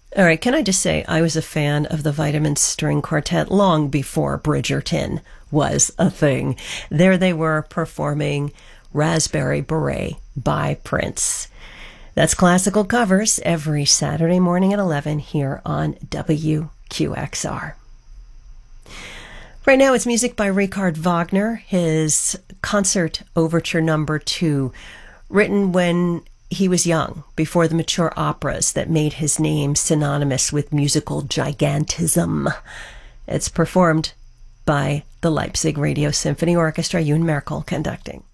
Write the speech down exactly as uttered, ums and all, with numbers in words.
All right, can I just say I was a fan of the Vitamin String Quartet long before Bridgerton was a thing. There they were performing Raspberry Beret by Prince. That's Classical Covers every Saturday morning at eleven here on W Q X R. Right now it's music by Richard Wagner, his Concert Overture Number Two, written when he was young, before the mature operas that made his name synonymous with musical gigantism. It's performed by the Leipzig Radio Symphony Orchestra, Ewan Merkel conducting.